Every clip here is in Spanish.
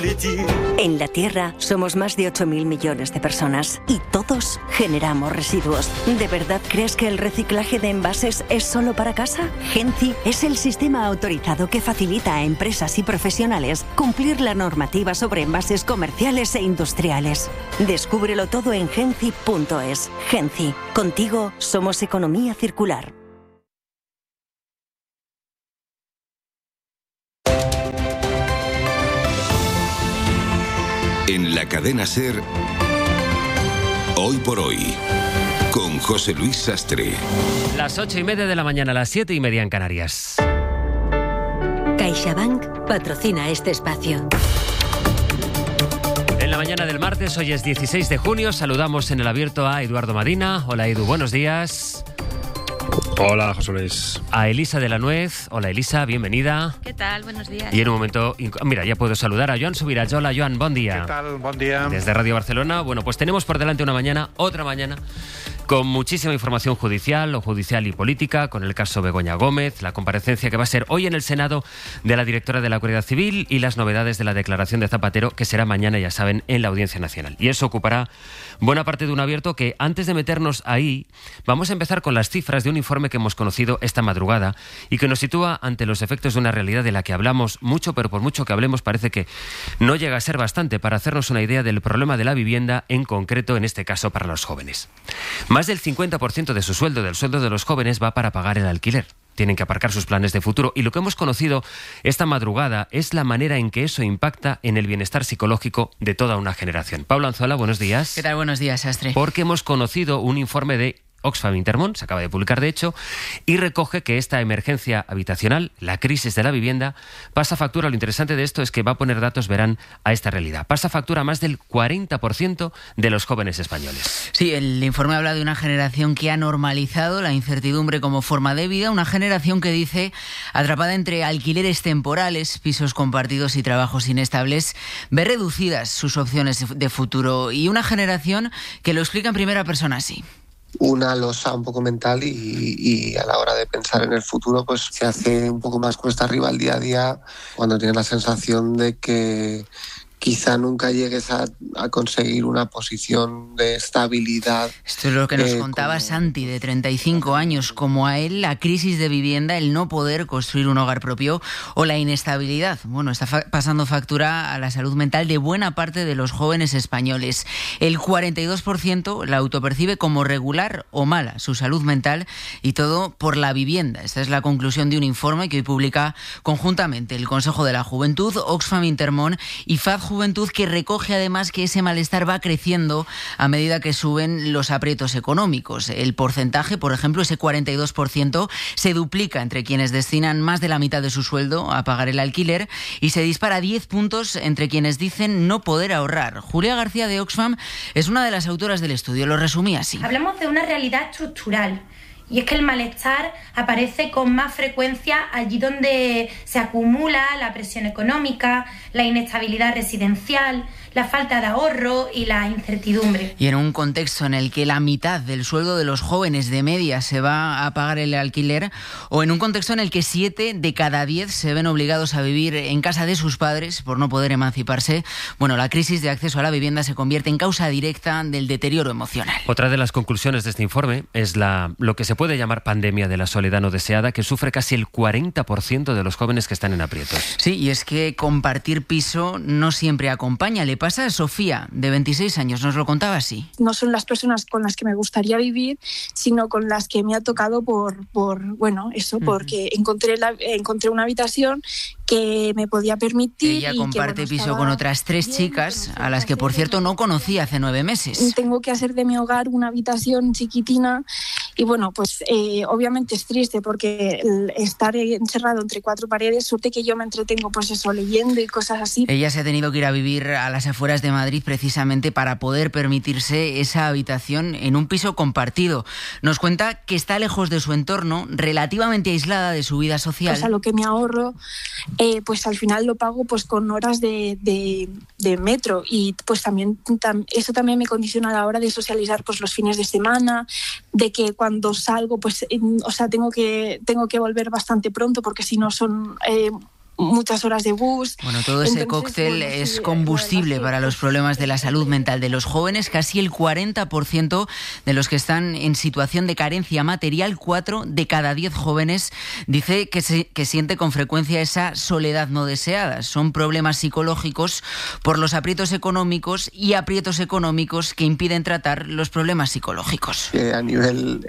En la Tierra somos más de 8.000 millones de personas y todos generamos residuos. ¿De verdad crees que el reciclaje de envases es solo para casa? Genci es el sistema autorizado que facilita a empresas y profesionales cumplir la normativa sobre envases comerciales e industriales. Descúbrelo todo en genci.es. Genci, contigo somos economía circular. En la cadena SER, Hoy por Hoy, con José Luis Sastre. Las 8:30 de la mañana, las 7:30 en Canarias. CaixaBank patrocina este espacio. En la mañana del martes, hoy es 16 de junio, saludamos en el abierto a Eduardo Madina. Hola Edu, buenos días. Hola, José Luis. A Elisa de la Nuez. Hola Elisa, bienvenida. ¿Qué tal? Buenos días. Y en un momento, mira, ya puedo saludar a Joan Subirats. Hola Joan, buen día. ¿Qué tal? Buen día. Desde Radio Barcelona. Bueno, pues tenemos por delante otra mañana, con muchísima información judicial y política, con el caso Begoña Gómez, la comparecencia que va a ser hoy en el Senado de la directora de la Guardia Civil y las novedades de la declaración de Zapatero, que será mañana, ya saben, en la Audiencia Nacional. Y eso ocupará buena parte de un abierto que, antes de meternos ahí, vamos a empezar con las cifras de un informe que hemos conocido esta madrugada y que nos sitúa ante los efectos de una realidad de la que hablamos mucho, pero por mucho que hablemos parece que no llega a ser bastante para hacernos una idea del problema de la vivienda, en concreto, en este caso, para los jóvenes. Más del 50% de su sueldo, del sueldo de los jóvenes, va para pagar el alquiler. Tienen que aparcar sus planes de futuro y lo que hemos conocido esta madrugada es la manera en que eso impacta en el bienestar psicológico de toda una generación. Pablo Anzuala, buenos días. ¿Qué tal? Buenos días, Sastre. Porque hemos conocido un informe de Oxfam Intermón, se acaba de publicar de hecho, y recoge que esta emergencia habitacional, la crisis de la vivienda, pasa factura. Lo interesante de esto es que va a poner datos, verán, a esta realidad. Pasa factura a más del 40% de los jóvenes españoles. Sí, el informe habla de una generación que ha normalizado la incertidumbre como forma de vida, una generación que dice, atrapada entre alquileres temporales, pisos compartidos y trabajos inestables, ve reducidas sus opciones de futuro, y una generación que lo explica en primera persona así. Una losa un poco mental y a la hora de pensar en el futuro pues se hace un poco más cuesta arriba el día a día cuando tienes la sensación de que quizá nunca llegues a conseguir una posición de estabilidad. Esto es lo que nos contaba Santi, de 35 años, como a él la crisis de vivienda, el no poder construir un hogar propio o la inestabilidad. Bueno, está pasando factura a la salud mental de buena parte de los jóvenes españoles. El 42% la autopercibe como regular o mala, su salud mental, y todo por la vivienda. Esta es la conclusión de un informe que hoy publica conjuntamente el Consejo de la Juventud, Oxfam Intermón y FAD Juventud, que recoge además que ese malestar va creciendo a medida que suben los aprietos económicos. El porcentaje, por ejemplo, ese 42%, se duplica entre quienes destinan más de la mitad de su sueldo a pagar el alquiler y se dispara 10 puntos entre quienes dicen no poder ahorrar. Julia García de Oxfam es una de las autoras del estudio, lo resumía así. Hablamos de una realidad estructural. Y es que el malestar aparece con más frecuencia allí donde se acumula la presión económica, la inestabilidad residencial, la falta de ahorro y la incertidumbre. Y en un contexto en el que la mitad del sueldo de los jóvenes de media se va a pagar el alquiler, o en un contexto en el que 7 de cada 10 se ven obligados a vivir en casa de sus padres por no poder emanciparse, bueno, la crisis de acceso a la vivienda se convierte en causa directa del deterioro emocional. Otra de las conclusiones de este informe es lo que se puede llamar pandemia de la soledad no deseada, que sufre casi el 40% de los jóvenes que están en aprietos. Sí, y es que compartir piso no siempre acompaña. Le pasa a Sofía, de 26 años, nos lo contaba así. No son las personas con las que me gustaría vivir, sino con las que me ha tocado porque encontré una habitación que me podía permitir. Ella comparte piso con otras 3 chicas, a las que, por cierto, no conocía hace 9 meses. Tengo que hacer de mi hogar una habitación chiquitina y bueno, pues obviamente es triste porque estar encerrado entre 4 paredes, suerte que yo me entretengo pues eso, leyendo y cosas así. Ella se ha tenido que ir a vivir a las afueras de Madrid precisamente para poder permitirse esa habitación en un piso compartido. Nos cuenta que está lejos de su entorno, relativamente aislada de su vida social. Pues a lo que me ahorro, pues al final lo pago pues con horas de metro y pues también eso también me condiciona a la hora de socializar pues los fines de semana, de que cuando salgo pues tengo que volver bastante pronto porque si no son muchas horas de bus. Bueno, todo ese cóctel es combustible para los problemas de la salud mental de los jóvenes. Casi el 40% de los que están en situación de carencia material, 4 de cada 10 jóvenes, dice que siente con frecuencia esa soledad no deseada. Son problemas psicológicos por los aprietos económicos que impiden tratar los problemas psicológicos. A nivel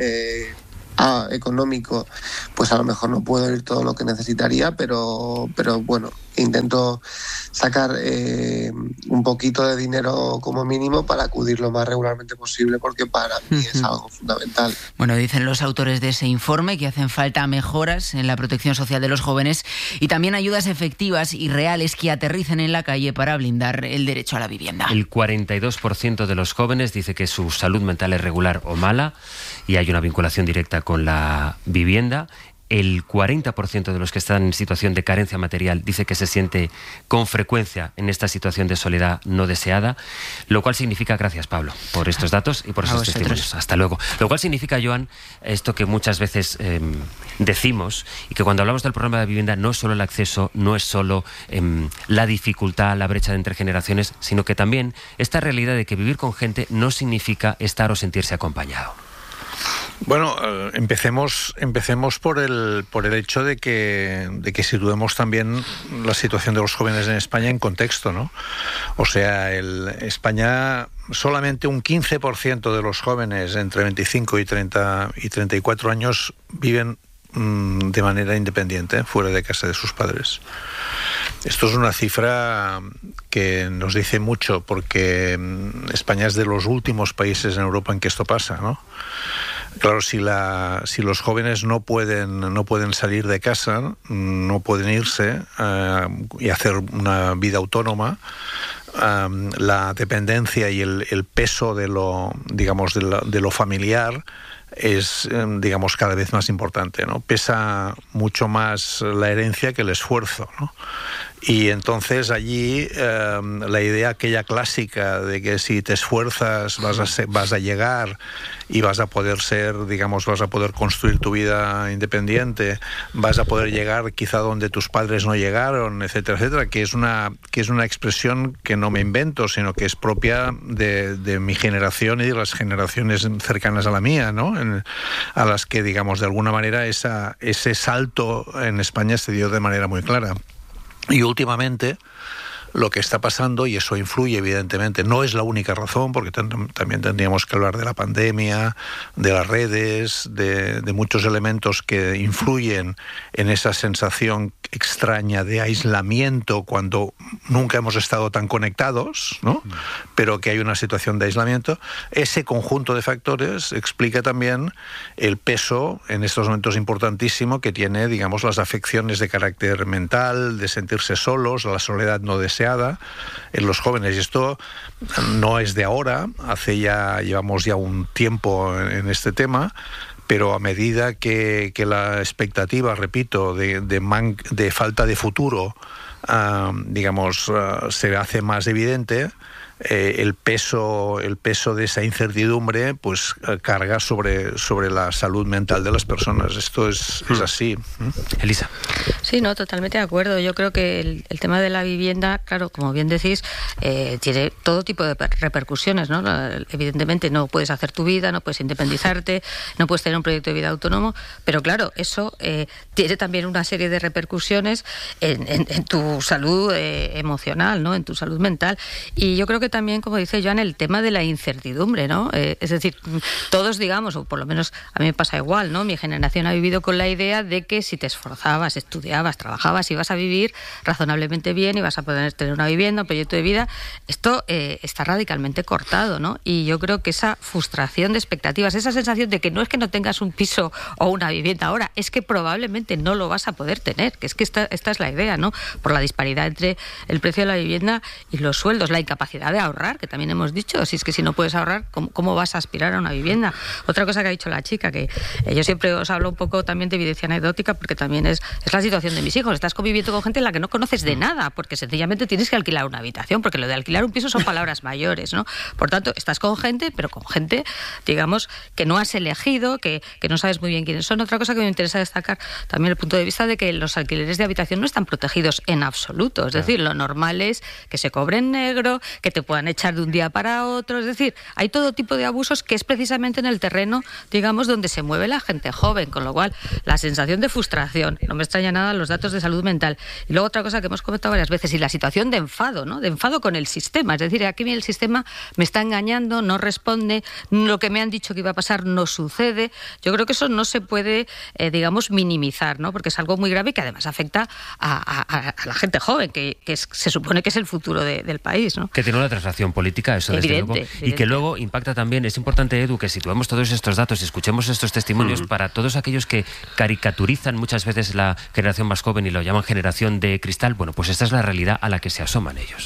económico, pues a lo mejor no puedo ir todo lo que necesitaría, pero bueno, intento sacar un poquito de dinero como mínimo para acudir lo más regularmente posible, porque para mí es algo fundamental. Bueno, dicen los autores de ese informe que hacen falta mejoras en la protección social de los jóvenes y también ayudas efectivas y reales que aterricen en la calle para blindar el derecho a la vivienda. El 42% de los jóvenes dice que su salud mental es regular o mala y hay una vinculación directa con la vivienda. El 40% de los que están en situación de carencia material dice que se siente con frecuencia en esta situación de soledad no deseada, lo cual significa, gracias Pablo por estos datos y por esos testimonios, hasta luego, lo cual significa, Joan, esto que muchas veces decimos, y que cuando hablamos del problema de vivienda no es solo el acceso, no es solo la dificultad, la brecha entre generaciones, sino que también esta realidad de que vivir con gente no significa estar o sentirse acompañado. Bueno, empecemos por el hecho de que situemos también la situación de los jóvenes en España en contexto, ¿no? O sea, España, solamente un 15% de los jóvenes entre 25 y 34 años viven de manera independiente, fuera de casa de sus padres. Esto es una cifra que nos dice mucho, porque España es de los últimos países en Europa en que esto pasa, ¿no? Claro, si los jóvenes no pueden salir de casa, no pueden irse y hacer una vida autónoma, la dependencia y el peso de lo familiar es, digamos, cada vez más importante, ¿no? Pesa mucho más la herencia que el esfuerzo, ¿no? Y entonces allí la idea aquella clásica de que si te esfuerzas vas a llegar y vas a poder vas a poder construir tu vida independiente, vas a poder llegar quizá donde tus padres no llegaron, etcétera, etcétera, que es una expresión que no me invento, sino que es propia de mi generación y de las generaciones cercanas a la mía, ¿no? A las que, digamos, de alguna manera ese salto en España se dio de manera muy clara. Y últimamente lo que está pasando, y eso influye evidentemente, no es la única razón, porque también tendríamos que hablar de la pandemia, de las redes, de muchos elementos que influyen en esa sensación extraña de aislamiento cuando nunca hemos estado tan conectados, ¿no? Pero que hay una situación de aislamiento. Ese conjunto de factores explica también el peso en estos momentos importantísimo que tiene, digamos, las afecciones de carácter mental, de sentirse solos, la soledad no deseada en los jóvenes. Y esto no es de ahora, llevamos ya un tiempo en este tema, pero a medida que la expectativa, repito, de falta de futuro, se hace más evidente, el peso de esa incertidumbre pues carga sobre la salud mental de las personas. Esto es así. Elisa. Sí, no, totalmente de acuerdo. Yo creo que el tema de la vivienda, claro, como bien decís, tiene todo tipo de repercusiones, ¿no? Evidentemente no puedes hacer tu vida, no puedes independizarte, no puedes tener un proyecto de vida autónomo, pero claro, eso tiene también una serie de repercusiones en tu salud emocional, ¿no? En tu salud mental. Y yo creo que también, como dice Joan, el tema de la incertidumbre, ¿no? Es decir, todos, digamos, o por lo menos a mí me pasa igual, ¿no? Mi generación ha vivido con la idea de que si te esforzabas, estudiabas, trabajabas, ibas a vivir razonablemente bien y vas a poder tener una vivienda, un proyecto de vida. Esto está radicalmente cortado, ¿no? Y yo creo que esa frustración de expectativas, esa sensación de que no es que no tengas un piso o una vivienda ahora, es que probablemente no lo vas a poder tener, que es que esta es la idea, ¿no? Por la disparidad entre el precio de la vivienda y los sueldos, la incapacidad de ahorrar, que también hemos dicho, si es que si no puedes ahorrar, ¿cómo vas a aspirar a una vivienda? Otra cosa que ha dicho la chica, que yo siempre os hablo un poco también de evidencia anecdótica, porque también es la situación de mis hijos. Estás conviviendo con gente en la que no conoces de nada, porque sencillamente tienes que alquilar una habitación, porque lo de alquilar un piso son palabras mayores, ¿no? Por tanto, estás con gente, pero con gente, digamos, que no has elegido, que no sabes muy bien quiénes son. Otra cosa que me interesa destacar también el punto de vista de que los alquileres de habitación no están protegidos en absoluto. Es decir, lo normal es que se cobre en negro, que te puedan echar de un día para otro. Es decir, hay todo tipo de abusos que es precisamente en el terreno, digamos, donde se mueve la gente joven, con lo cual la sensación de frustración, no me extraña nada los datos de salud mental. Y luego otra cosa que hemos comentado varias veces, y la situación de enfado, ¿no? De enfado con el sistema. Es decir, aquí el sistema me está engañando, no responde, lo que me han dicho que iba a pasar no sucede. Yo creo que eso no se puede, digamos, minimizar, ¿no? Porque es algo muy grave y que además afecta a la gente joven, que se supone que es el futuro del país, ¿no? Que tiene una traslación política, eso desde luego. Y que luego impacta también, es importante, Edu, que situemos todos estos datos y escuchemos estos testimonios para todos aquellos que caricaturizan muchas veces la generación más joven y lo llaman generación de cristal. Bueno, pues esta es la realidad a la que se asoman ellos.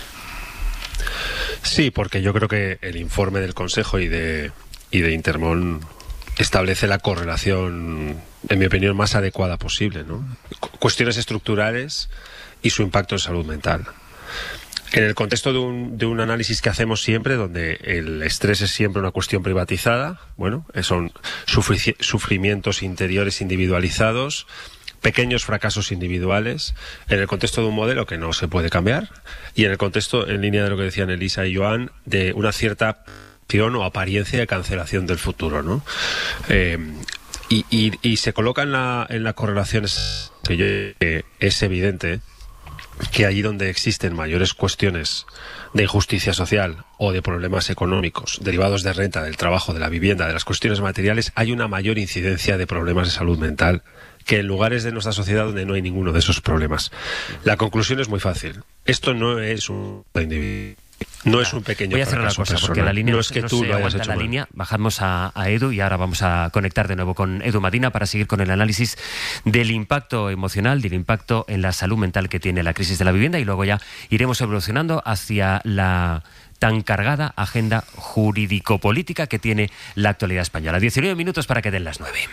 Sí, porque yo creo que el informe del Consejo y de Intermón establece la correlación, en mi opinión, más adecuada posible, ¿no? Cuestiones estructurales y su impacto en salud mental. En el contexto de un análisis que hacemos siempre, donde el estrés es siempre una cuestión privatizada, bueno, son sufrimientos interiores individualizados, pequeños fracasos individuales, en el contexto de un modelo que no se puede cambiar, y en el contexto, en línea de lo que decían Elisa y Joan, de una cierta o apariencia de cancelación del futuro, ¿no? Y se coloca en la correlación que es evidente que allí donde existen mayores cuestiones de injusticia social o de problemas económicos derivados de renta, del trabajo, de la vivienda, de las cuestiones materiales, hay una mayor incidencia de problemas de salud mental que en lugares de nuestra sociedad donde no hay ninguno de esos problemas. La conclusión es muy fácil. Esto no es un individuo. No es un pequeño Voy a hacer una cosa, personal. Porque la línea no es que tú lo hayas hecho la mal. línea. Bajamos a Edu y ahora vamos a conectar de nuevo con Edu Madina para seguir con el análisis del impacto emocional, del impacto en la salud mental que tiene la crisis de la vivienda, y luego ya iremos evolucionando hacia la tan cargada agenda jurídico-política que tiene la actualidad española. 19 minutos para que den las 9.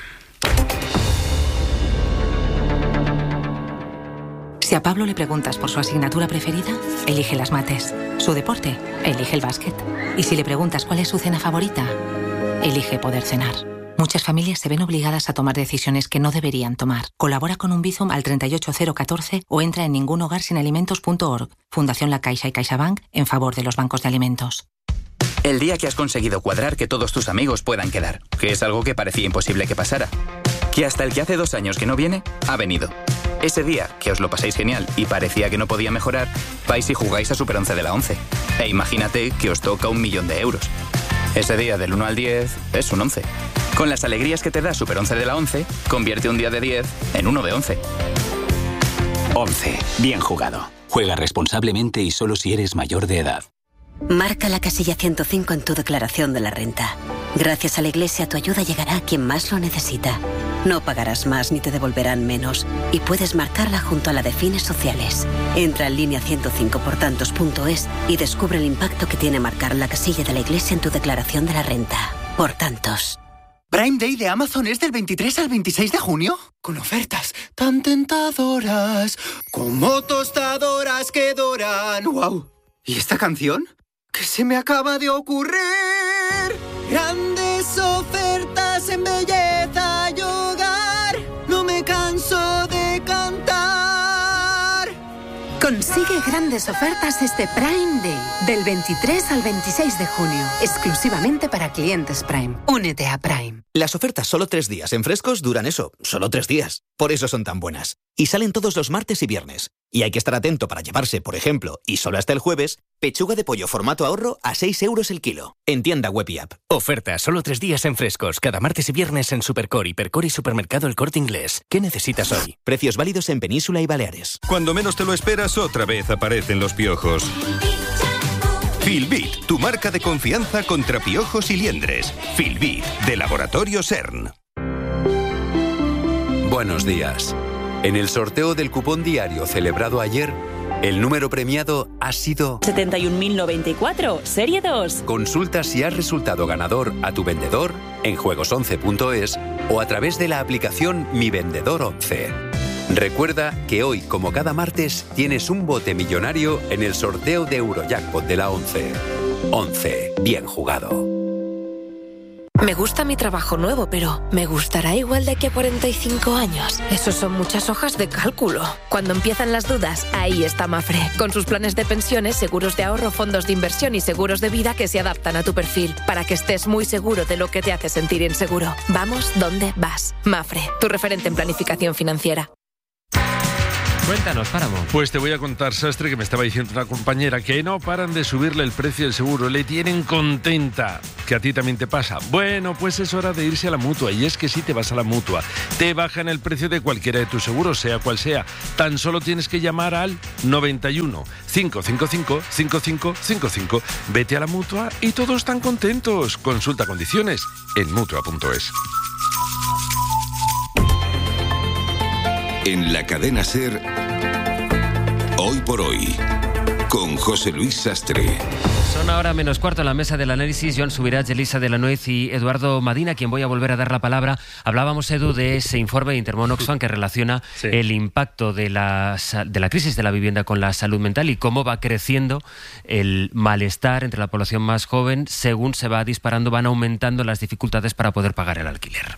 Si a Pablo le preguntas por su asignatura preferida, elige las mates. Su deporte, elige el básquet. Y si le preguntas cuál es su cena favorita, elige poder cenar. Muchas familias se ven obligadas a tomar decisiones que no deberían tomar. Colabora con un Bizum al 38014 o entra en ningunhogarsinalimentos.org. Fundación La Caixa y CaixaBank en favor de los bancos de alimentos. El día que has conseguido cuadrar que todos tus amigos puedan quedar, que es algo que parecía imposible que pasara. Que hasta el que hace 2 años que no viene, ha venido. Ese día, que os lo pasáis genial y parecía que no podía mejorar, vais y jugáis a Super 11 de la 11. E imagínate que os toca 1.000.000 de euros. Ese día del 1 al 10 es un 11. Con las alegrías que te da Super 11 de la 11, convierte un día de 10 en uno de 11. 11. Bien jugado. Juega responsablemente y solo si eres mayor de edad. Marca la casilla 105 en tu declaración de la renta. Gracias a la Iglesia, tu ayuda llegará a quien más lo necesita. No pagarás más ni te devolverán menos. Y puedes marcarla junto a la de fines sociales. Entra en línea105portantos.es y descubre el impacto que tiene marcar la casilla de la Iglesia en tu declaración de la renta. Por tantos. Prime Day de Amazon es del 23 al 26 de junio. Con ofertas tan tentadoras como tostadoras que doran. ¡Wow! ¿Y esta canción? ¿Qué se me acaba de ocurrir? Grandes ofertas en belleza y hogar. No me canso de cantar. Consigue grandes ofertas este Prime Day, del 23 al 26 de junio, exclusivamente para clientes Prime. Únete a Prime. Las ofertas solo 3 días en Frescos duran eso, solo 3 días. Por eso son tan buenas. Y salen todos los martes y viernes. Y hay que estar atento para llevarse, por ejemplo, y solo hasta el jueves, pechuga de pollo formato ahorro a 6 euros el kilo. En tienda web y app. Oferta solo 3 días en Frescos, cada martes y viernes en Supercore, Hipercore y Supermercado El Corte Inglés. ¿Qué necesitas hoy? Precios válidos en Península y Baleares. Cuando menos te lo esperas, otra vez aparecen los piojos. Filbit, tu marca de confianza contra piojos y liendres. Filbit, de Laboratorio CERN. Buenos días. En el sorteo del cupón diario celebrado ayer, El número premiado ha sido 71.094, serie 2. Consulta si has resultado ganador a tu vendedor en juegos11.es o a través de la aplicación Mi Vendedor 11. Recuerda que hoy, como cada martes, tienes un bote millonario en el sorteo de Eurojackpot de la 11. 11. Bien jugado. Me gusta mi trabajo nuevo, pero ¿me gustará igual de aquí a 45 años? Eso son muchas hojas de cálculo. Cuando empiezan las dudas, ahí está Mafre. Con sus planes de pensiones, seguros de ahorro, fondos de inversión y seguros de vida que se adaptan a tu perfil, para que estés muy seguro de lo que te hace sentir inseguro. Vamos donde vas. Mafre, tu referente en planificación financiera. Cuéntanos, Páramo. Pues te voy a contar, Sastre, que me estaba diciendo una compañera que no paran de subirle el precio del seguro, le tienen contenta, que a ti también te pasa. Bueno, pues es hora de irse a la Mutua, y es que si te vas a la Mutua, te bajan el precio de cualquiera de tus seguros, sea cual sea. Tan solo tienes que llamar al 91 555 5555. Vete a la Mutua y todos están contentos. Consulta condiciones en Mutua.es. En la cadena SER, Hoy por Hoy, con José Luis Sastre. Son ahora menos cuarto en la mesa del análisis. Joan Subirats, Elisa de la Nuez y Eduardo Madina, quien voy a volver a dar la palabra. Hablábamos, Edu, de ese informe de Intermón Oxfam que relaciona el impacto de la crisis de la vivienda con la salud mental y cómo va creciendo el malestar entre la población más joven según se va disparando, van aumentando las dificultades para poder pagar el alquiler.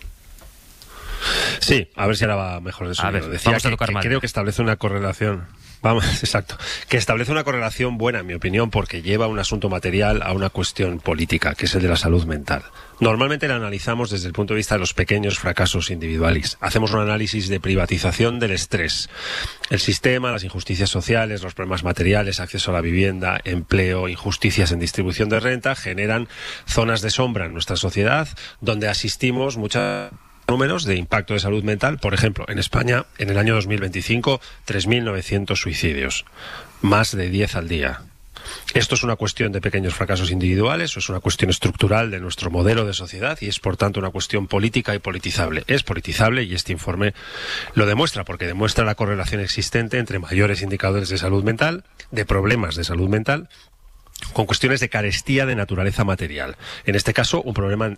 Sí, a ver si ahora va mejor de su Decía vamos a tocar que creo que establece una correlación. Exacto. Que establece una correlación buena, en mi opinión, porque lleva un asunto material a una cuestión política, que es el de la salud mental. Normalmente la analizamos desde el punto de vista de los pequeños fracasos individuales. Hacemos un análisis de privatización del estrés. El sistema, las injusticias sociales, los problemas materiales, acceso a la vivienda, empleo, injusticias en distribución de renta, generan zonas de sombra en nuestra sociedad, donde asistimos muchas números de impacto de salud mental. Por ejemplo, en España, en el año 2025, 3.900 suicidios, más de 10 al día. ¿Esto es una cuestión de pequeños fracasos individuales o es una cuestión estructural de nuestro modelo de sociedad y es, por tanto, una cuestión política y politizable? Es politizable y este informe lo demuestra, porque demuestra la correlación existente entre mayores indicadores de salud mental, de problemas de salud mental, con cuestiones de carestía de naturaleza material. En este caso, un problema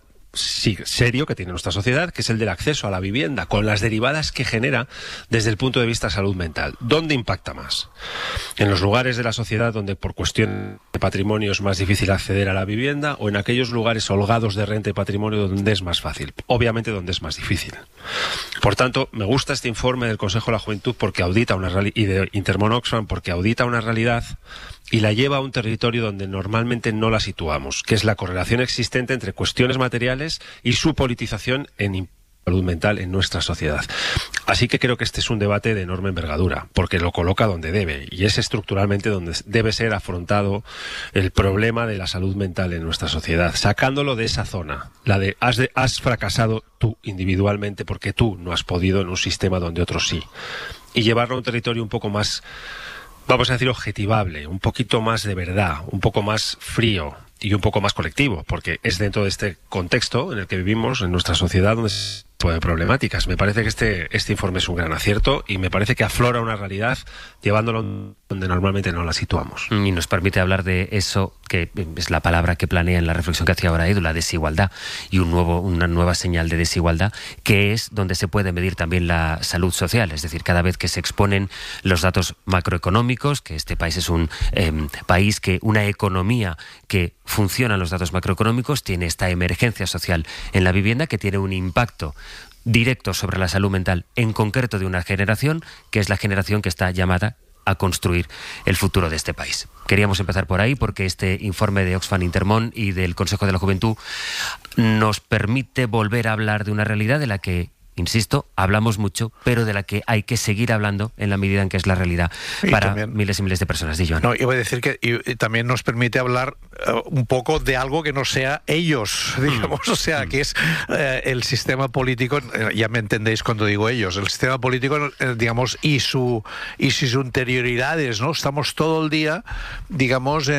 serio que tiene nuestra sociedad, que es el del acceso a la vivienda, con las derivadas que genera desde el punto de vista salud mental. ¿Dónde impacta más? ¿En los lugares de la sociedad donde por cuestión de patrimonio es más difícil acceder a la vivienda o en aquellos lugares holgados de renta y patrimonio donde es más fácil? Obviamente donde es más difícil. Por tanto, me gusta este informe del Consejo de la Juventud porque audita y de Intermón Oxfam porque audita una realidad y la lleva a un territorio donde normalmente no la situamos, que es la correlación existente entre cuestiones materiales y su politización en salud mental en nuestra sociedad. Así que creo que este es un debate de enorme envergadura, porque lo coloca donde debe, y es estructuralmente donde debe ser afrontado el problema de la salud mental en nuestra sociedad, sacándolo de esa zona, la de has fracasado tú individualmente porque tú no has podido en un sistema donde otros sí, y llevarlo a un territorio un poco más, vamos a decir, objetivable, un poquito más de verdad, un poco más frío y un poco más colectivo, porque es dentro de este contexto en el que vivimos en nuestra sociedad donde se puede problemáticas. Me parece que este informe es un gran acierto y me parece que aflora una realidad llevándolo donde normalmente no la situamos. Y nos permite hablar de eso, que es la palabra que planea en la reflexión que hacía ahora Edu, la desigualdad, y una nueva señal de desigualdad, que es donde se puede medir también la salud social. Es decir, cada vez que se exponen los datos macroeconómicos, que este país es un país que una economía que funciona en los datos macroeconómicos, tiene esta emergencia social en la vivienda que tiene un impacto directo sobre la salud mental, en concreto de una generación, que es la generación que está llamada a construir el futuro de este país. Queríamos empezar por ahí porque este informe de Oxfam Intermón y del Consejo de la Juventud nos permite volver a hablar de una realidad de la que, insisto, hablamos mucho, pero de la que hay que seguir hablando en la medida en que es la realidad para miles y miles de personas. No, iba a decir que y también nos permite hablar un poco de algo que no sea ellos, digamos, o sea, que es el sistema político, ya me entendéis cuando digo ellos, el sistema político, digamos, y sus interioridades, ¿no? Estamos todo el día, digamos,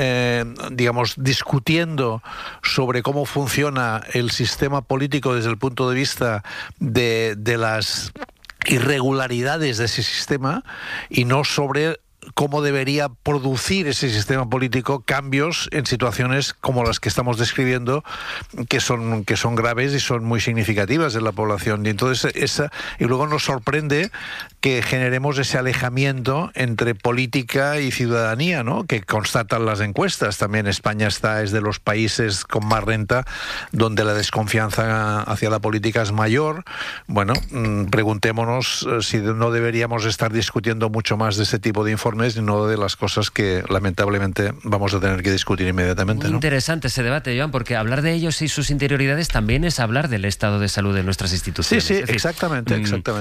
discutiendo sobre cómo funciona el sistema político desde el punto de vista de las irregularidades de ese sistema y no sobre cómo debería producir ese sistema político cambios en situaciones como las que estamos describiendo, que son graves y son muy significativas en la población. Y entonces y luego nos sorprende que generemos ese alejamiento entre política y ciudadanía, ¿no? Que constatan las encuestas. También España es de los países con más renta donde la desconfianza hacia la política es mayor. Bueno, preguntémonos si no deberíamos estar discutiendo mucho más de este tipo de informes y no de las cosas que lamentablemente vamos a tener que discutir inmediatamente, ¿no? Interesante ese debate, Joan, porque hablar de ellos y sus interioridades también es hablar del estado de salud de nuestras instituciones. Sí, es decir, exactamente.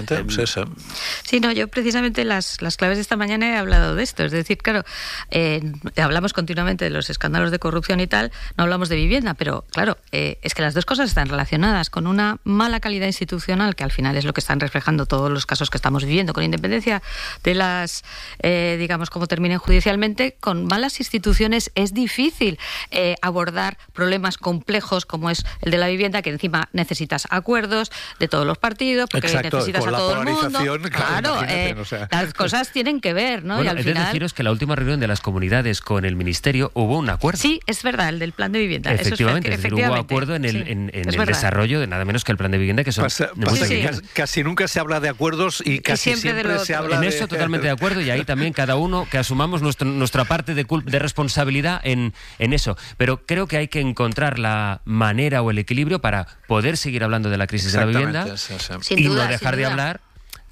Sí, no, yo precisamente las claves de esta mañana he hablado de esto. Es decir, claro, hablamos continuamente de los escándalos de corrupción y tal, no hablamos de vivienda, pero claro, es que las dos cosas están relacionadas con una mala calidad institucional, que al final es lo que están reflejando todos los casos que estamos viviendo, con independencia de las, digamos, cómo terminen judicialmente. Con malas instituciones es difícil abordar problemas complejos como es el de la vivienda, que encima necesitas acuerdos de todos los partidos, porque necesitas a todo el mundo. Claro, las cosas tienen que ver, ¿no? Bueno, y al final... deciros que en la última reunión de las comunidades con el Ministerio hubo un acuerdo. Sí, es verdad, el del plan de vivienda. Efectivamente, es decir, hubo acuerdo en el desarrollo de nada menos que el plan de vivienda, que son... Casi nunca se habla de acuerdos y casi siempre se habla en eso totalmente de acuerdo, y ahí también cada uno que asumamos nuestra parte de responsabilidad en eso. Pero creo que hay que encontrar la manera o el equilibrio para poder seguir hablando de la crisis de la vivienda y no dejar de hablar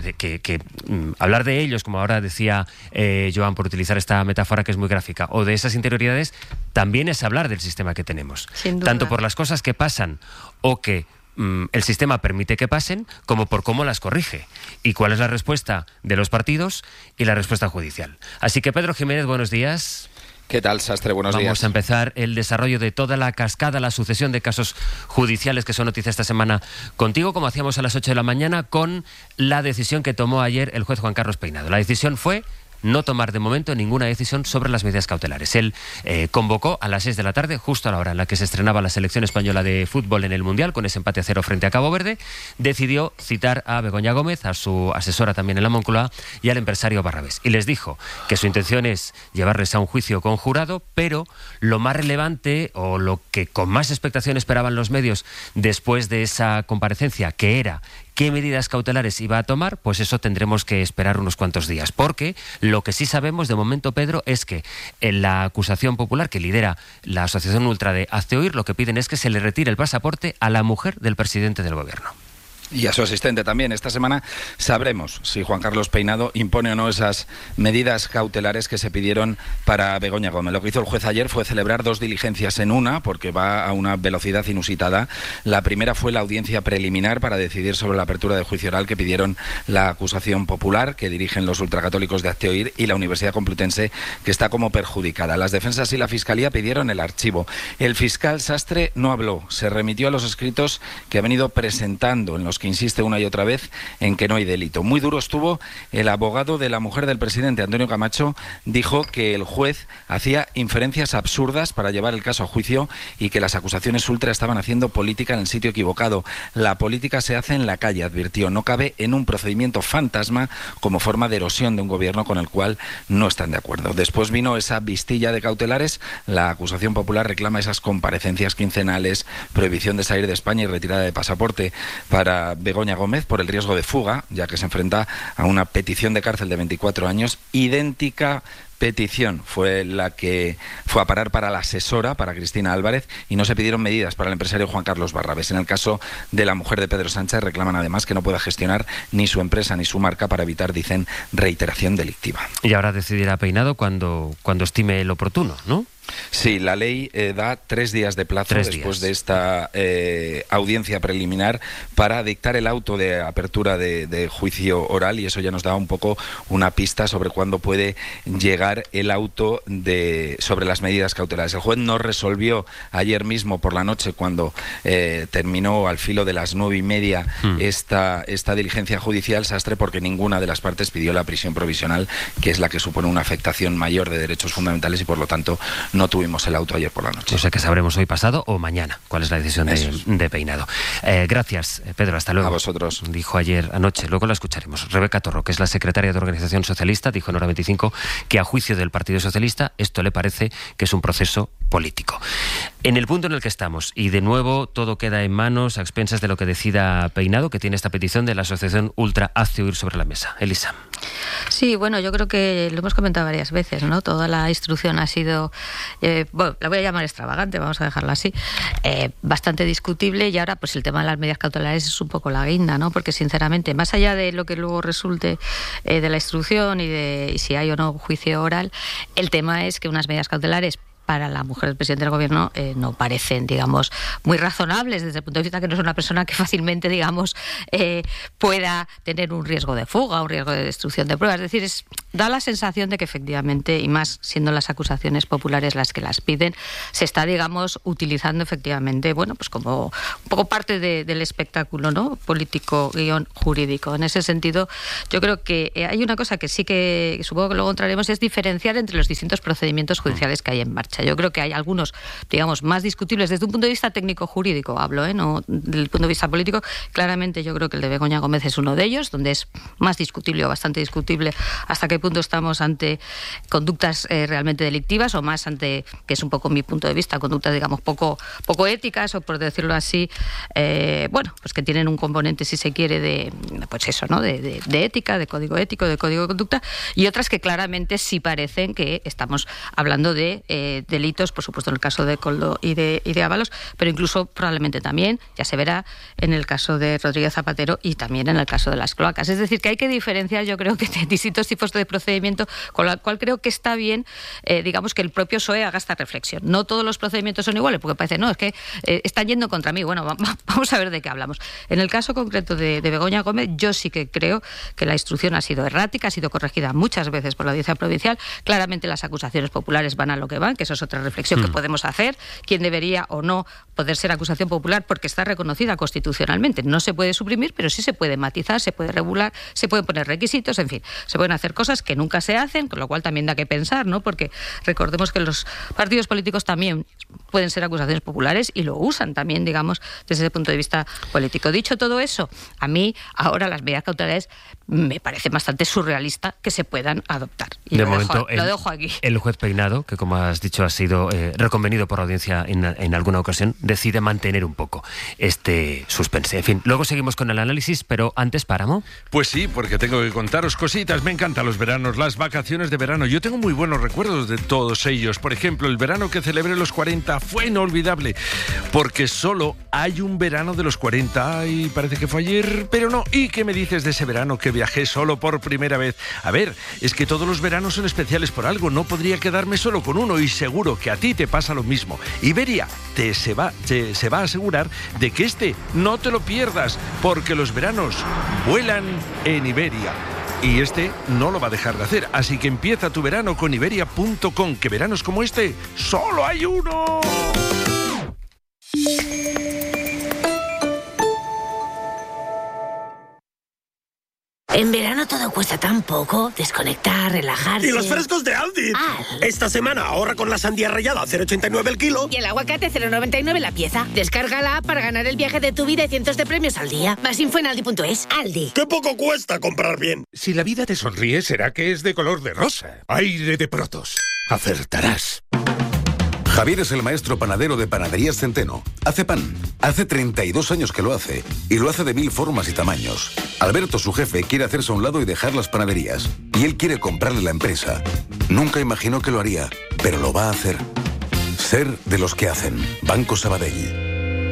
que hablar de ellos, como ahora decía Joan, por utilizar esta metáfora que es muy gráfica, o de esas interioridades, también es hablar del sistema que tenemos. Tanto por las cosas que pasan o que el sistema permite que pasen, como por cómo las corrige y cuál es la respuesta de los partidos y la respuesta judicial. Así que Pedro Jiménez, buenos días. ¿Qué tal, Sastre? Buenos días. Vamos a empezar el desarrollo de toda la cascada, la sucesión de casos judiciales que son noticia esta semana contigo, como hacíamos a las 8 de la mañana, con la decisión que tomó ayer el juez Juan Carlos Peinado. La decisión fue no tomar de momento ninguna decisión sobre las medidas cautelares. Él convocó a las 6 de la tarde, justo a la hora en la que se estrenaba la selección española de fútbol en el Mundial, con ese empate a 0 frente a Cabo Verde, decidió citar a Begoña Gómez, a su asesora también en la Moncloa, y al empresario Barrabés. Y les dijo que su intención es llevarles a un juicio con jurado, pero lo más relevante, o lo que con más expectación esperaban los medios después de esa comparecencia, que era ¿qué medidas cautelares iba a tomar? Pues eso tendremos que esperar unos cuantos días, porque lo que sí sabemos de momento, Pedro, es que en la acusación popular que lidera la Asociación Ultra de Hazte Oír, lo que piden es que se le retire el pasaporte a la mujer del presidente del gobierno. Y a su asistente también. Esta semana sabremos si Juan Carlos Peinado impone o no esas medidas cautelares que se pidieron para Begoña Gómez. Lo que hizo el juez ayer fue celebrar dos diligencias en una, porque va a una velocidad inusitada. La primera fue la audiencia preliminar para decidir sobre la apertura de juicio oral que pidieron la acusación popular que dirigen los ultracatólicos de Hazte Oír y la Universidad Complutense, que está como perjudicada. Las defensas y la Fiscalía pidieron el archivo. El fiscal Sastre no habló, se remitió a los escritos que ha venido presentando, en los que insiste una y otra vez en que no hay delito. Muy duro estuvo el abogado de la mujer del presidente, Antonio Camacho. Dijo que el juez hacía inferencias absurdas para llevar el caso a juicio y que las acusaciones ultra estaban haciendo política en el sitio equivocado. La política se hace en la calle, advirtió. No cabe en un procedimiento fantasma como forma de erosión de un gobierno con el cual no están de acuerdo. Después vino esa vistilla de cautelares. La acusación popular reclama esas comparecencias quincenales, prohibición de salir de España y retirada de pasaporte para Begoña Gómez por el riesgo de fuga, ya que se enfrenta a una petición de cárcel de 24 años, idéntica petición fue la que fue a parar para la asesora, para Cristina Álvarez, y no se pidieron medidas para el empresario Juan Carlos Barrabés. En el caso de la mujer de Pedro Sánchez reclaman además que no pueda gestionar ni su empresa ni su marca para evitar, dicen, reiteración delictiva. Y ahora decidirá Peinado cuando estime el oportuno, ¿no? Sí, la ley da 3 días de plazo después de esta audiencia preliminar para dictar el auto de apertura de juicio oral, y eso ya nos da un poco una pista sobre cuándo puede llegar el auto sobre las medidas cautelares. El juez no resolvió ayer mismo por la noche, cuando terminó al filo de las 9:30 esta diligencia judicial, Sastre, porque ninguna de las partes pidió la prisión provisional, que es la que supone una afectación mayor de derechos fundamentales, y por lo tanto no tuvimos movimos el auto ayer por la noche. O sea que sabremos hoy pasado o mañana cuál es la decisión de Peinado. Gracias, Pedro, hasta luego. A vosotros. Dijo ayer anoche, luego la escucharemos. Rebeca Torro, que es la secretaria de Organización Socialista, dijo en Hora 25 que a juicio del Partido Socialista esto le parece que es un proceso político. En el punto en el que estamos, y de nuevo todo queda en manos, a expensas de lo que decida Peinado, que tiene esta petición de la asociación Ultra Hazte Oír sobre la mesa. Elisa. Sí, bueno, yo creo que lo hemos comentado varias veces, ¿no? Toda la instrucción ha sido, bueno, la voy a llamar extravagante, vamos a dejarla así, bastante discutible, y ahora pues el tema de las medidas cautelares es un poco la guinda, ¿no? Porque sinceramente, más allá de lo que luego resulte de la instrucción y si hay o no juicio oral, el tema es que unas medidas cautelares para la mujer del presidente del gobierno no parecen, digamos, muy razonables desde el punto de vista que no es una persona que fácilmente, digamos, pueda tener un riesgo de fuga, un riesgo de destrucción de pruebas. Es decir, da la sensación de que efectivamente, y más siendo las acusaciones populares las que las piden, se está, digamos, utilizando efectivamente, bueno, pues como un poco parte del espectáculo, ¿no? Político guión jurídico. En ese sentido, yo creo que hay una cosa que sí que supongo que luego entraremos, es diferenciar entre los distintos procedimientos judiciales que hay en marcha. Yo creo que hay algunos, digamos, más discutibles desde un punto de vista técnico-jurídico, hablo, no desde el punto de vista político. Claramente yo creo que el de Begoña Gómez es uno de ellos, donde es más discutible o bastante discutible hasta qué punto estamos ante conductas realmente delictivas o más ante, que es un poco mi punto de vista, conductas, digamos, poco éticas o, por decirlo así, bueno, pues que tienen un componente, si se quiere, de pues eso, ¿no? De ética, de código ético, de código de conducta, y otras que claramente sí parecen que estamos hablando de delitos, por supuesto en el caso de Koldo y de Ábalos, pero incluso probablemente también, ya se verá, en el caso de Rodríguez Zapatero y también en el caso de las cloacas. Es decir, que hay que diferenciar, yo creo, que de distintos tipos de procedimiento, con lo cual creo que está bien, digamos, que el propio PSOE haga esta reflexión. No todos los procedimientos son iguales, porque parece, no, es que están yendo contra mí. Bueno, vamos a ver de qué hablamos. En el caso concreto de Begoña Gómez, yo sí que creo que la instrucción ha sido errática, ha sido corregida muchas veces por la Audiencia Provincial. Claramente las acusaciones populares van a lo que van, que eso es otra reflexión que podemos hacer, quién debería o no poder ser acusación popular, porque está reconocida constitucionalmente. No se puede suprimir, pero sí se puede matizar, se puede regular, se pueden poner requisitos, en fin, se pueden hacer cosas que nunca se hacen, con lo cual también da que pensar, ¿no? Porque recordemos que los partidos políticos también pueden ser acusaciones populares y lo usan también, digamos, desde ese punto de vista político. Dicho todo eso, a mí ahora las medidas cautelares me parece bastante surrealista que se puedan adoptar. Y de lo momento, dejo aquí. El juez Peinado, que como has dicho ha sido reconvenido por la audiencia en alguna ocasión, decide mantener un poco este suspense. En fin, luego seguimos con el análisis, pero antes, Páramo. Pues sí, porque tengo que contaros cositas. Me encantan los veranos, las vacaciones de verano. Yo tengo muy buenos recuerdos de todos ellos. Por ejemplo, el verano que celebré los 40 fue inolvidable, porque solo hay un verano de los 40 y parece que fue ayer, pero no. ¿Y qué me dices de ese verano que viajé solo por primera vez? A ver, es que todos los veranos son especiales por algo. No podría quedarme solo con uno, y seguro que a ti te pasa lo mismo. Iberia se va a asegurar de que no te lo pierdas, porque los veranos vuelan en Iberia. Y no lo va a dejar de hacer. Así que empieza tu verano con Iberia.com, que veranos como solo hay uno. En verano todo cuesta tan poco. Desconectar, relajarse. ¡Y los frescos de Aldi! Esta semana ahorra con la sandía rallada a 0,89 el kilo. Y el aguacate 0,99 la pieza. Descarga la app para ganar el viaje de tu vida y cientos de premios al día. Más info en Aldi.es. Aldi. ¡Qué poco cuesta comprar bien! Si la vida te sonríe, será que es de color de rosa. Aire de Protos. Acertarás. Javier es el maestro panadero de Panaderías Centeno. Hace pan. Hace 32 años que lo hace. Y lo hace de 1000 formas y tamaños. Alberto, su jefe, quiere hacerse a un lado y dejar las panaderías. Y él quiere comprarle la empresa. Nunca imaginó que lo haría, pero lo va a hacer. Ser de los que hacen. Banco Sabadell.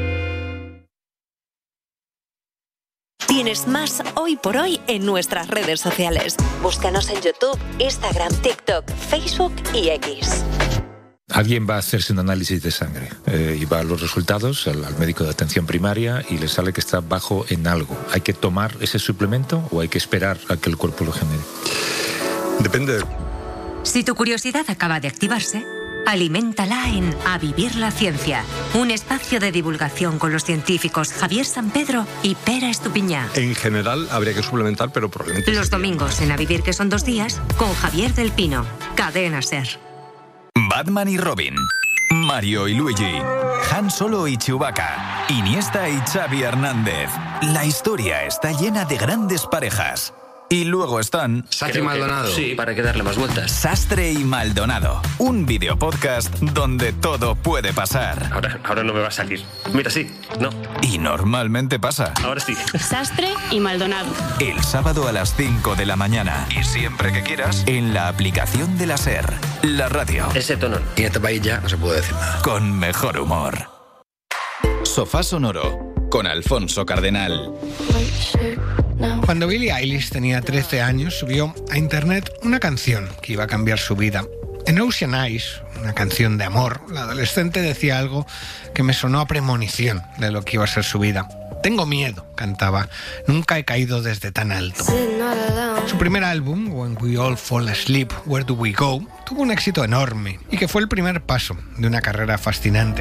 Tienes más Hoy por Hoy en nuestras redes sociales. Búscanos en YouTube, Instagram, TikTok, Facebook y X. Alguien va a hacerse un análisis de sangre y va a los resultados al médico de atención primaria y le sale que está bajo en algo. ¿Hay que tomar ese suplemento o hay que esperar a que el cuerpo lo genere? Depende. Si tu curiosidad acaba de activarse, aliméntala en A Vivir la Ciencia, un espacio de divulgación con los científicos Javier Sampedro y Pera Estupiñán. En general habría que suplementar, pero probablemente... Los domingos en A Vivir, que son 2 días, con Javier del Pino. Cadena SER. Batman y Robin, Mario y Luigi, Han Solo y Chewbacca, Iniesta y Xavi Hernández. La historia está llena de grandes parejas. Y luego están... Sastre y Maldonado. Sí, para que darle más vueltas. Sastre y Maldonado. Un videopodcast donde todo puede pasar. Ahora no me va a salir. Mira, sí, no. Y normalmente pasa. Ahora sí. Sastre y Maldonado. El sábado a las 5 de la mañana. Y siempre que quieras, en la aplicación de la SER. La radio. Ese tono. Y en este país ya no se puede decir nada. Con mejor humor. Sofá Sonoro. Con Alfonso Cardenal. Cuando Billie Eilish tenía 13 años, subió a internet una canción que iba a cambiar su vida. En Ocean Eyes, una canción de amor, la adolescente decía algo que me sonó a premonición de lo que iba a ser su vida. Tengo miedo, cantaba. Nunca he caído desde tan alto. Su primer álbum, When We All Fall Asleep, Where Do We Go?, tuvo un éxito enorme y que fue el primer paso de una carrera fascinante.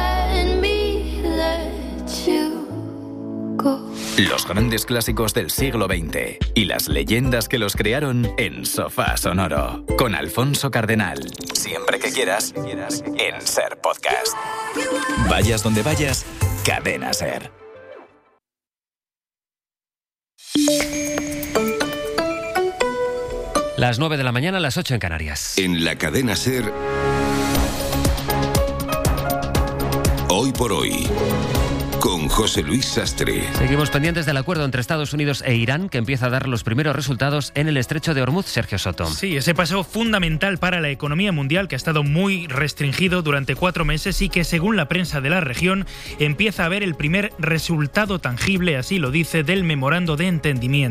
Los grandes clásicos del siglo XX y las leyendas que los crearon en Sofá Sonoro. Con Alfonso Cardenal. Siempre que quieras, en SER Podcast. Vayas donde vayas, Cadena SER. Las 9 de la mañana, las 8 en Canarias. En la Cadena SER, Hoy por Hoy, con José Luis Sastre. Seguimos pendientes del acuerdo entre Estados Unidos e Irán, que empieza a dar los primeros resultados en el estrecho de Hormuz. Sergio Soto. Sí, ese paso fundamental para la economía mundial, que ha estado muy restringido durante 4 meses y que, según la prensa de la región, empieza a ver el primer resultado tangible, así lo dice, del memorando de entendimiento.